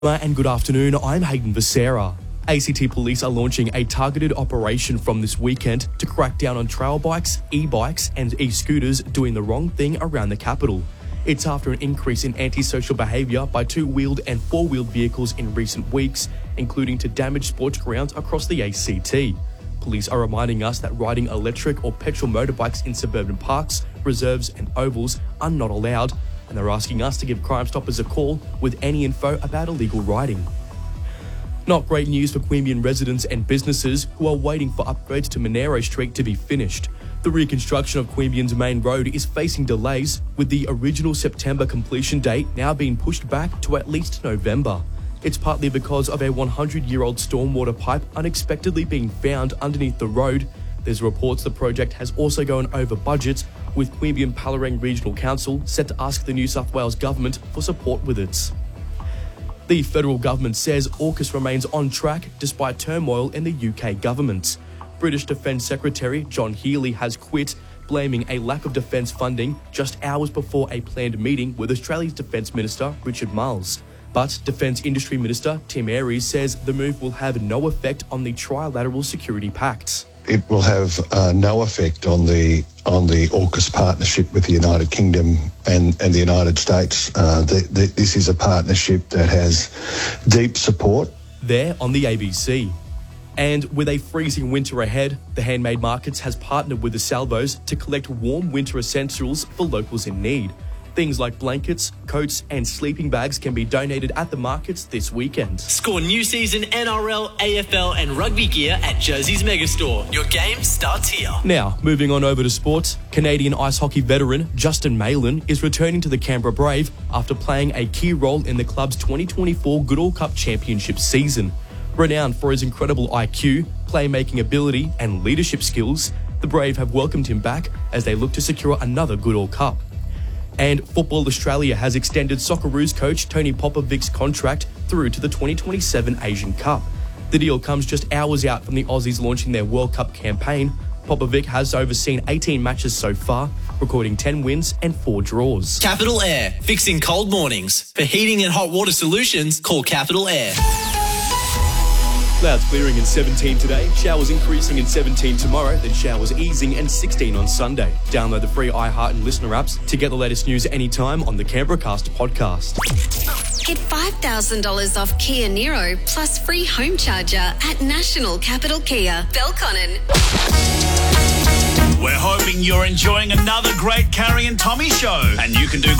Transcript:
And good afternoon, I'm Hayden Becerra. ACT Police are launching a targeted operation from this weekend to crack down on trail bikes, e-bikes and e-scooters doing the wrong thing around the capital. It's after an increase in antisocial behaviour by two-wheeled and four-wheeled vehicles in recent weeks, including to damage sports grounds across the ACT. Police are reminding us that riding electric or petrol motorbikes in suburban parks, reserves and ovals are not allowed, and they're asking us to give Crime Stoppers a call with any info about illegal riding. Not great news for Queanbeyan residents and businesses who are waiting for upgrades to Monero Street to be finished. The reconstruction of Queanbeyan's main road is facing delays, with the original September completion date now being pushed back to at least November. It's partly because of a 100-year-old stormwater pipe unexpectedly being found underneath the road. There's reports the project has also gone over budget, with Queanbeyan Pallarang Regional Council set to ask the New South Wales Government for support with it. The federal government says AUKUS remains on track despite turmoil in the UK government. British Defence Secretary John Healey has quit, blaming a lack of defence funding just hours before a planned meeting with Australia's Defence Minister Richard Marles. But Defence Industry Minister Tim Aries says the move will have no effect on the Trilateral Security Pact. It will have no effect on the AUKUS partnership with the United Kingdom and the United States. This is a partnership that has deep support. There on the ABC. And with a freezing winter ahead, the Handmade Markets has partnered with the Salvos to collect warm winter essentials for locals in need. Things like blankets, coats and sleeping bags can be donated at the markets this weekend. Score new season NRL, AFL and rugby gear at Jersey's Megastore. Your game starts here. Now, moving on over to sports, Canadian ice hockey veteran Justin Malin is returning to the Canberra Brave after playing a key role in the club's 2024 Goodall Cup Championship season. Renowned for his incredible IQ, playmaking ability and leadership skills, the Brave have welcomed him back as they look to secure another Goodall Cup. And Football Australia has extended Socceroos coach Tony Popovic's contract through to the 2027 Asian Cup. The deal comes just hours out from the Aussies launching their World Cup campaign. Popovic has overseen 18 matches so far, recording 10 wins and 4 draws. Capital Air, fixing cold mornings. For heating and hot water solutions, call Capital Air. Clouds clearing in 17 today, showers increasing in 17 tomorrow, then showers easing and 16 on Sunday. Download the free iHeart and Listener apps to get the latest news anytime on the Canberracast podcast. Get $5,000 off Kia Niro plus free home charger at National Capital Kia, Belconnen. We're hoping you're enjoying another great Carrie and Tommy show, and you can do